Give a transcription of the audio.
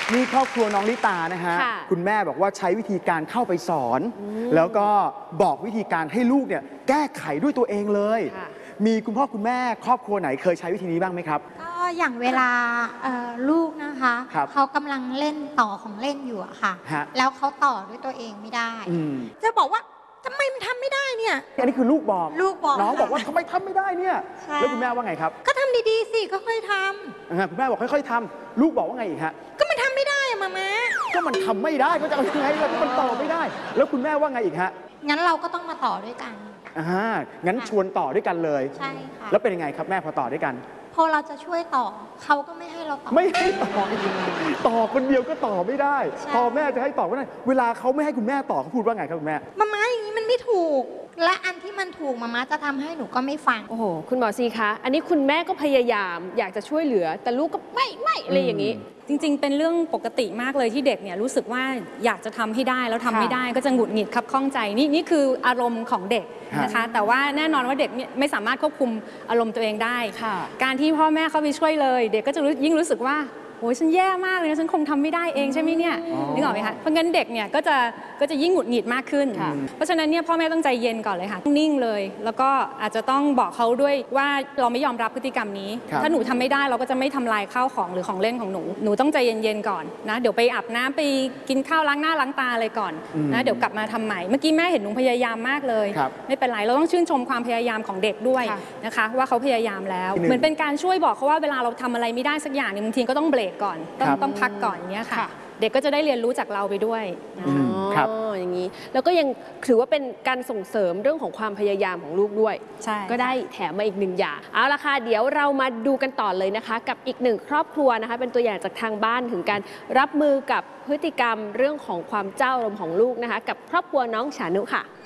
นี่ครอบครัวน้องลิตานะฮะคุณแม่บอกว่าใช้วิธีการเข้าไปสอนแล้วก็บอกวิธีการให้ลูกเนี่ยแก้ไขด้วยตัวเองเลยมีคุณพ่อคุณแม่ครอบครัวไหนเคยใช้วิธีนี้บ้างไหมครับก็อย่างเวลาลูกนะคะเขากำลังเล่นต่อของเล่นอยู่อะค่ะแล้วเขาต่อด้วยตัวเองไม่ได้จะบอกว่าทำไมมันทำไม่ได้เนี่ยอันนี้คือลูกบอกน้องบอกว่าทำไมทำไม่ได้เนี่ยแล้วคุณแม่ว่าไงครับก็ทำดีๆสิก็ค่อยทำคุณแม่บอกค่อยๆทำลูกบอกว่าไงอีกฮะก็มันทำไม่ได้อะมาม่าก็มันทำไม่ได้ก็จะเอายังไงล่ะก็มันต่อไม่ได้แล้วคุณแม่ว่าไงอีกฮะงั้นเราก็ต้องมาต่อด้วยกันงั้นชวนต่อด้วยกันเลยใช่ค่ะแล้วเป็นยังไงครับแม่พอต่อด้วยกันพอเราจะช่วยต่อเขาก็ไม่ให้เราต่อไม่ให้ต่อคนเดียวก็ต่อไม่ได้พอแม่จะให้ต่อก็ได้เวลาเขาไม่ให้คุณแม่ต่อเขาพูดว่าไงครับคุณแม่มาอย่างนี้มันไม่ถูกและอันที่มันถูกมาจะทำให้หนูก็ไม่ฟังโอ้โหคุณหมอซีคะอันนี้คุณแม่ก็พยายามอยากจะช่วยเหลือแต่ลูกก็ไม่อะไรอย่างนี้จริงๆเป็นเรื่องปกติมากเลยที่เด็กเนี่ยรู้สึกว่าอยากจะทำให้ได้แล้วทำไม่ได้ก็จะหงุดหงิดคับข้องใจนี่คืออารมณ์ของเด็กนะคะแต่ว่าแน่นอนว่าเด็กไม่สามารถควบคุมอารมณ์ตัวเองได้การที่พ่อแม่เข้าไปช่วยเลยเด็กก็จะยิ่งรู้สึกว่าโอ้ยฉันแย่มากเลยนะฉันคงทำไม่ได้เองใช่ไหมเนี่ยนึกออกไหมคะเพราะงั้นเด็กเนี่ยก็จะยิ่งหงุดหงิดมากขึ้นเพราะฉะนั้นเนี่ยพ่อแม่ต้องใจเย็นก่อนเลยค่ะนิ่งเลยแล้วก็อาจจะต้องบอกเขาด้วยว่าเราไม่ยอมรับพฤติกรรมนี้ถ้าหนูทำไม่ได้เราก็จะไม่ทำลายข้าวของหรือของเล่นของหนูต้องใจเย็นๆก่อนนะเดี๋ยวไปอาบน้ำไปกินข้าวล้างหน้าล้างตาอะไรก่อนนะเดี๋ยวกลับมาทำใหม่เมื่อกี้แม่เห็นหนูพยายามมากเลยไม่เป็นไรเราต้องชื่นชมความพยายามของเด็กด้วยนะคะว่าเขาพยายามแล้วเหมือนเป็นการช่วยบอกเขาว่าเวลาเราทำอะไรไม่ได้สักอย่างนึงบางทีก็ต้องเบรกก่อนต้องพักก่อนอย่างเงี้ยค่ะเด็กก็จะได้เรียนรู้จากเราไปด้วยนะคะอย่างนี้แล้วก็ยังถือว่าเป็นการส่งเสริมเรื่องของความพยายามของลูกด้วยก็ได้แถมมาอีก1 อย่างเอาละค่ะเดี๋ยวเรามาดูกันต่อเลยนะคะกับอีก1 ครอบครัวนะคะเป็นตัวอย่างจากทางบ้านถึงการรับมือกับพฤติกรรมเรื่องของความเจ้าอารมณ์ของลูกนะคะกับครอบครัวน้องฉานุค่ะ